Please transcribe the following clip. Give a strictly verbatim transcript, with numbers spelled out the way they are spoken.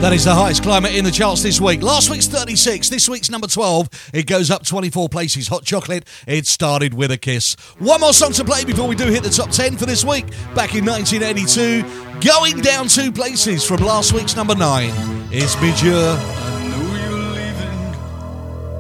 That is the highest climber in the charts this week. Last week's thirty-six, this week's number twelve. It goes up twenty-four places. Hot Chocolate, It Started With a Kiss. One more song to play before we do hit the top ten for this week. Back in nineteen eighty-two, going down two places from last week's number nine is Bijou.